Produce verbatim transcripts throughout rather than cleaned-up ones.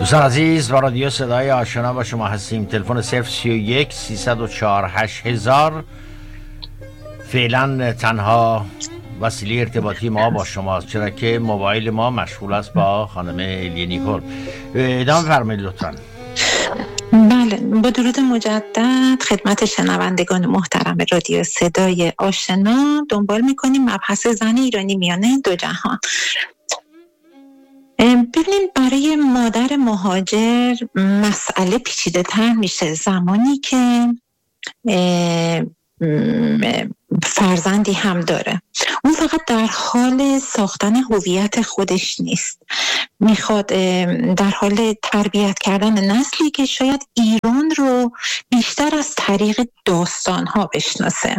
دوستان عزیز، با رادیو صدای آشنا با شما هستیم. تلفن صفر سی و یک سیصد و چهار هشت هزار فعلا تنها وسیله ارتباطی ما با شماست، چرا که موبایل ما مشغول است با خانم الیه نیکول. ادامه فرمایید لطفاً. بله، با درود مجدد خدمت شنوندگان محترم رادیو صدای آشنا. دنبال میکنیم مبحث زن ایرانی میانه دو جهان. ببینید، برای مادر مهاجر مسئله پیچیده تر میشه زمانی که فرزندی هم داره. اون فقط در حال ساختن هویت خودش نیست، میخواد در حال تربیت کردن نسلی که شاید ایران رو بیشتر از طریق داستانها بشناسه.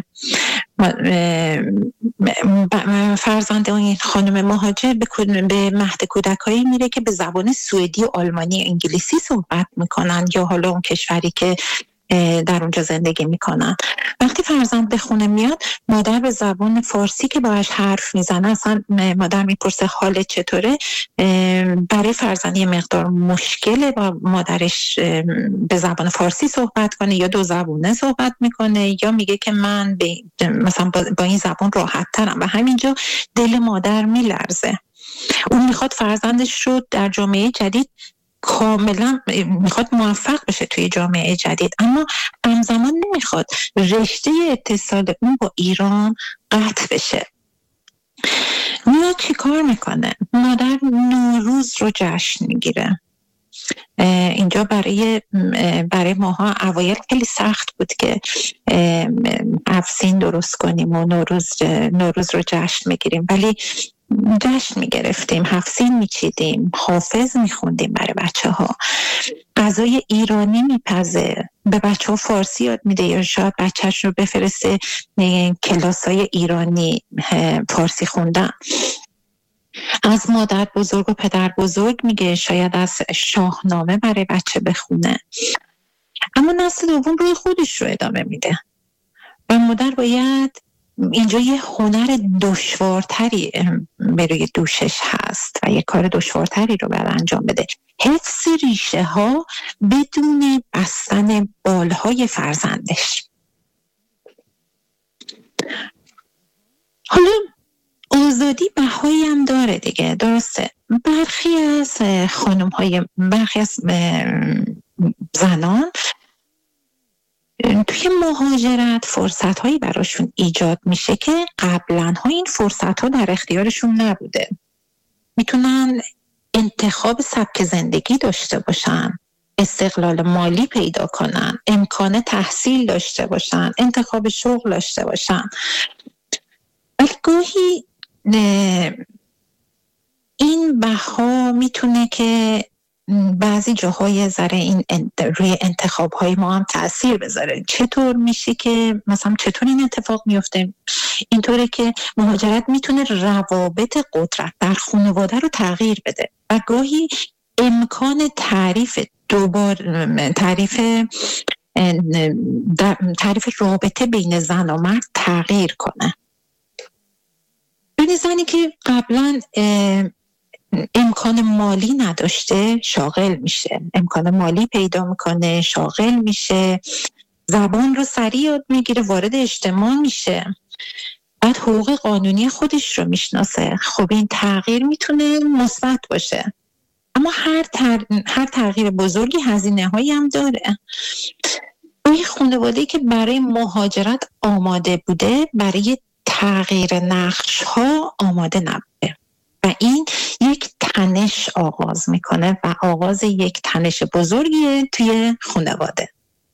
فرزند این خانم مهاجر به مهد کودکایی میره که به زبان سوئدی و آلمانی و انگلیسی صحبت میکنن، یا حالا اون کشوری که در اونجا زندگی میکنن. وقتی فرزند به خونه میاد، مادر به زبان فارسی که باهاش حرف میزنه، اصلا مادر میپرسه حالت چطوره. برای فرزند یه مقدار مشکله با مادرش به زبان فارسی صحبت کنه، یا دو زبونه صحبت میکنه، یا میگه که من به مثلا با این زبان راحت ترم، و همینجا دل مادر میلرزه. اون میخواد فرزندش رو در جامعه جدید کاملا میخواد موفق بشه توی جامعه جدید، اما همزمان نمیخواد رشته اتصال اون با ایران قطع بشه. میاد چی کار میکنه؟ مادر نوروز رو جشن میگیره. اینجا برای برای ماها اوایل خیلی سخت بود که افسین درست کنیم و نوروز نوروز رو جشن میگیریم، ولی جشن میگرفتیم، هفسین میچیدیم، حافظ میخوندیم برای بچه ها، غذای ایرانی میپزه، به بچه ها فارسی یاد میده، یا شاید بچهش رو بفرسته کلاسای ایرانی فارسی خوندن. از مادر بزرگ و پدر بزرگ میگه، شاید از شاهنامه برای بچه بخونه. اما نسل دوم روی خودش رو ادامه میده و مادر باید اینجا یه هنر دشوارتری به روی دوشش هست و یه کار دشوارتری رو باید انجام بده: حفظ ریشه ها بدون بستن بالهای فرزندش. حالا آزادی بهایی هم داره دیگه، درسته. برخی از خانم های برخی از زنان توی مهاجرت فرصت هایی براشون ایجاد میشه که قبلا ها این فرصت ها در اختیارشون نبوده. میتونن انتخاب سبک زندگی داشته باشن، استقلال مالی پیدا کنن، امکان تحصیل داشته باشن، انتخاب شغل داشته باشن. ولی گاهی این بها میتونه که بعضی جاهای ذره این روی انتخاب‌های ما هم تأثیر بذاره. چطور میشه که مثلا چطور این اتفاق میفته؟ اینطوره که مهاجرت میتونه روابط قدرت در خانواده رو تغییر بده و گاهی امکان تعریف دوبار تعریف تعریف رابطه بین زن و مرد تغییر کنه. ببینید، زنی که قبلا امکان مالی نداشته شاغل میشه، امکان مالی پیدا میکنه، شاغل میشه، زبان رو سریع یاد میگیره، وارد اجتماع میشه، بعد حقوق قانونی خودش رو میشناسه. خب این تغییر میتونه مثبت باشه، اما هر تر... هر تغییر بزرگی هزینه هایی هم داره. این خانواده‌ای که برای مهاجرت آماده بوده برای تغییر نقش ها آماده نبوده و این یک تنش آغاز میکنه و آغاز یک تنش بزرگیه توی خانواده.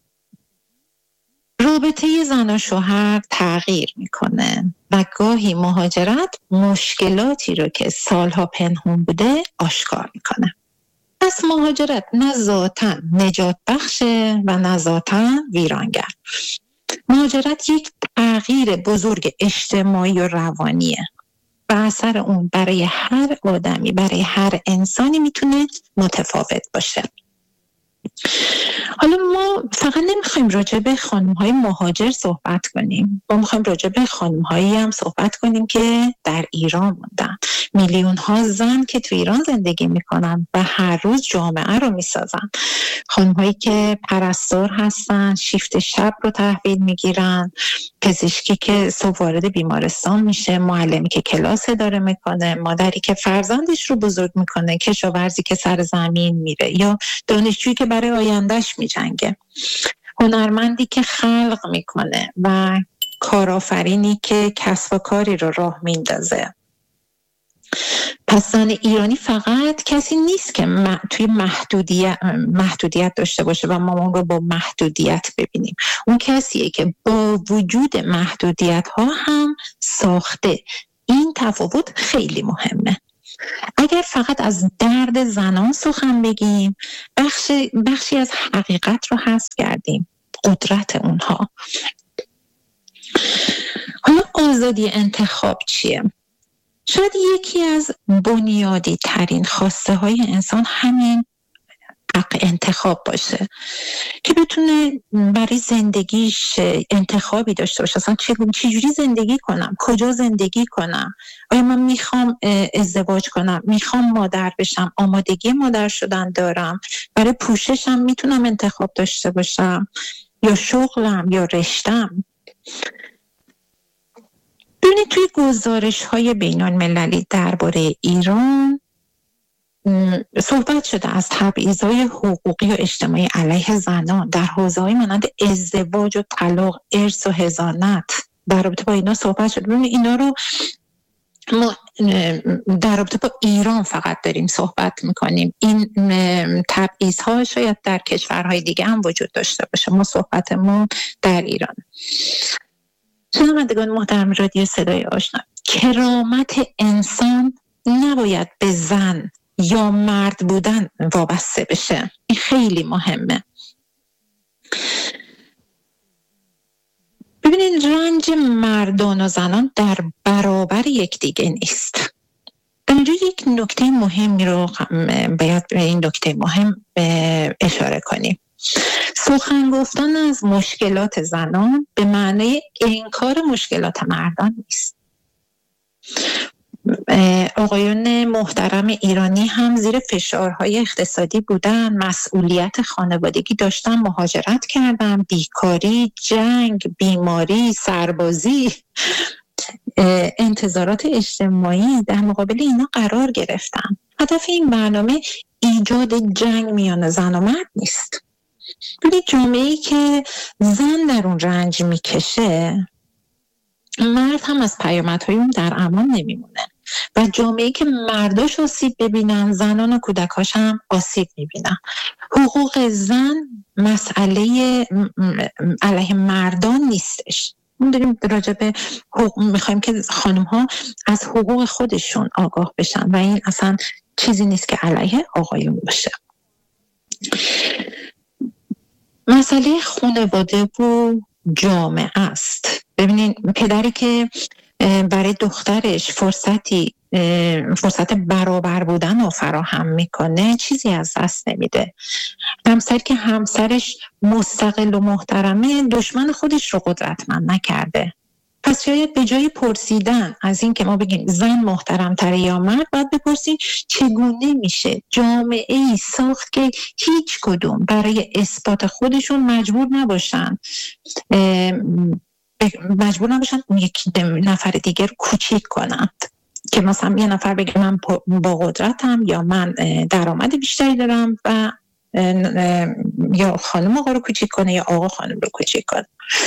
رابطه زن و شوهر تغییر میکنه و گاهی مهاجرت مشکلاتی رو که سالها پنهون بوده آشکار میکنه. پس مهاجرت نه ذاتاً نجات بخشه و نه ذاتاً ویرانگر. مهاجرت یک تغییر بزرگ اجتماعی و روانیه و اثر اون برای هر آدمی، برای هر انسانی میتونه متفاوت باشه. حالا ما فقط نمیخوایم راجع به خانم‌های مهاجر صحبت کنیم، ما میخوایم راجع به خانم‌هایی هم صحبت کنیم که در ایران موندن، میلیون ها زن که تو ایران زندگی میکنن و هر روز جامعه رو میسازن، خانم‌هایی که پرستار هستن، شیفت شب رو تحویل میگیرن، پزشکی که صبح وارد بیمارستان میشه، معلمی که کلاس اداره میکنه، مادری که فرزندش رو بزرگ میکنه، کشاورزی که سر زمین میره، یا دانشجویی که برای آیندهش میجنگه، هنرمندی که خلق میکنه و کارآفرینی که کسب و کاری رو راه میندازه. پس زن ایرانی فقط کسی نیست که م... توی محدودیت محدودیت داشته باشه و ما اون رو با محدودیت ببینیم. اون کسیه که با وجود محدودیت ها هم ساخته. این تفاوت خیلی مهمه. اگر فقط از درد زنان سخن بگیم، بخش بخشی از حقیقت رو حذف کردیم، قدرت اونها. حالا آزادی انتخاب چیه؟ شاید یکی از بنیادی ترین خواسته های انسان همین حق انتخاب باشه که بتونه برای زندگیش انتخابی داشته باشه. اصلا چجوری زندگی کنم، کجا زندگی کنم، آیا من میخوام ازدواج کنم، میخوام مادر بشم، آمادگی مادر شدن دارم، برای پوششم میتونم انتخاب داشته باشم، یا شغلم یا رشتم. ببینید توی گزارش های بین المللی درباره ایران صحبت شده از تبعیض‌های حقوقی و اجتماعی علیه زنان در حوزه‌های مانند ازدواج و طلاق، ارث و حضانت. در رابطه با اینا صحبت شده. ببینید اینا رو ما در رابطه با ایران فقط داریم صحبت میکنیم. این تبعیض‌ها شاید در کشورهای دیگه هم وجود داشته باشه، ما صحبتمون در ایران. شنوندگان محترم رادیو صدای آشنا، کرامت انسان نباید به زن یا مرد بودن وابسته بشه. این خیلی مهمه. ببینید رنج مردان و زنان در برابر یکدیگه نیست. در اینجا یک نکته مهمی رو باید به این نکته مهم اشاره کنیم. سخن گفتن از مشکلات زنان به معنی انکار مشکلات مردان نیست. آقایون محترم ایرانی هم زیر فشارهای اقتصادی بودن، مسئولیت خانوادگی داشتن، مهاجرت کردن، بیکاری، جنگ، بیماری، سربازی، انتظارات اجتماعی در مقابل اینا قرار گرفتن. هدف این برنامه ایجاد جنگ میان زن و مرد نیست. ببینید جامعه‌ای که زن در اون رنج میکشه، مرد هم از پیامدهای اون در امان نمیمونه و جامعه‌ای که مرداش آسیب ببینن، زنان و کودکاش هم آسیب میبینن. حقوق زن مسئله علیه مردان نیستش. ما داریم راجع به حقوق میخوایم که خانم ها از حقوق خودشون آگاه بشن و این اصلا چیزی نیست که علیه آقایون باشه. مسئله خانواده و جامعه است. ببینین پدری که برای دخترش فرصتی فرصت برابر بودن رو فراهم میکنه چیزی از دست نمیده. همسری که همسرش مستقل و محترمه دشمن خودش رو قدرتمند نکرده. پس شاید به جای پرسیدن از این که ما بگیم زن محترم تره یا مرد، باید بپرسیم چگونه میشه جامعه ای ساخت که هیچ کدوم برای اثبات خودشون مجبور نباشن مجبور نباشن یک نفر دیگر رو کوچیک کنند، که مثلا یه نفر بگه من با قدرتم یا من درآمد بیشتری دارم و یا خانم آقا رو کوچیک کنه یا آقا خانم رو کوچیک کنه.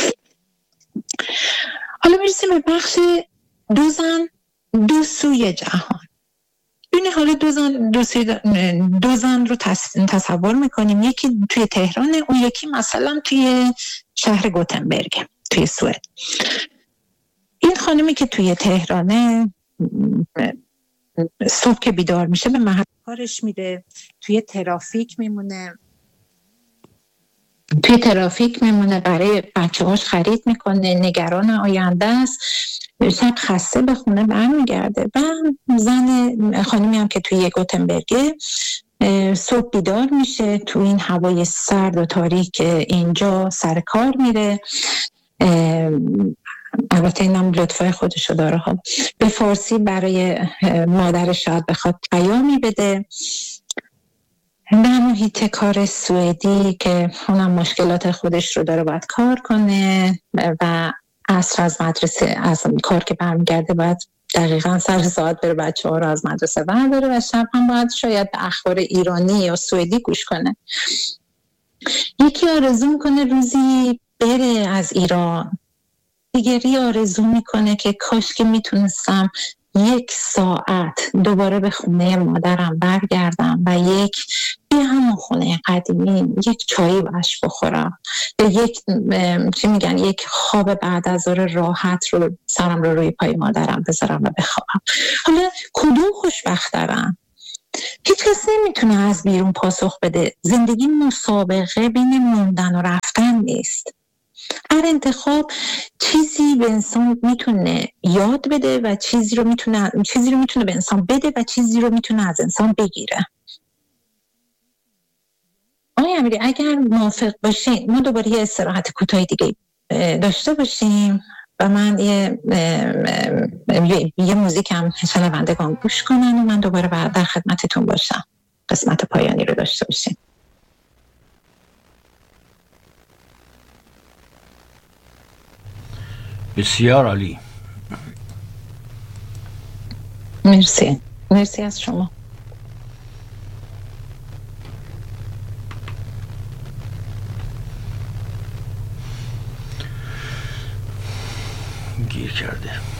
حالا میرسیم به بخش دو زن دو سوی جهان. ببینید حالا دو زن دو, دو زن رو تصور میکنیم، یکی توی تهران، اون یکی مثلا توی شهر گوتنبرگ توی سوئد. این خانمی که توی تهرانه صبح که بیدار میشه به محل کارش میره، توی ترافیک میمونه توی ترافیک میمونه برای بچه‌هاش خرید میکنه، نگران آینده است، شب خسته به خونه برمیگرده. و زن خانمی هم که توی گوتنبرگ صبح بیدار میشه، تو این هوای سرد و تاریک اینجا سر کار میره. البته اینم لطفای خودشو داره ها. به فارسی برای مادر شاید بخواد پیامی بده. در محیط کار سوئدی که اونم مشکلات خودش رو داره باید کار کنه و عصر از مدرسه از کار که برمیگرده باید دقیقاً سر ساعت بره بچه ها رو از مدرسه برداره و شب هم باید شاید به اخبار ایرانی یا سوئدی گوش کنه. یکی آرزو میکنه روزی بره از ایران، دیگری آرزو میکنه که کاش که میتونستم یک ساعت دوباره به خونه مادرم برگردم و یک به همون خونه قدیمی یک چایی باش بخورم، یک چی میگن یک خواب بعد از ظهر راحت رو سرم رو روی پای مادرم بذارم و بخوابم. حالا کدوم خوشبخت‌ترن؟ هیچ کس نمیتونه از بیرون پاسخ بده. زندگی مسابقه بین موندن و رفتن نیست. هر انتخاب چیزی به انسان میتونه یاد بده و چیزی رو میتونه چیزی رو میتونه به انسان بده و چیزی رو میتونه از انسان بگیره. آقای امیری اگر موافق باشین ما دوباره یه استراحت کوتاهی دیگه داشته باشیم و من یه یه, یه موزیک هم شنوندگان گوش کنن و من دوباره بعد در خدمتتون باشم. قسمت پایانی رو داشته باشیم. بسیار عالی. مرسی. مرسی از شما. گیر کرده.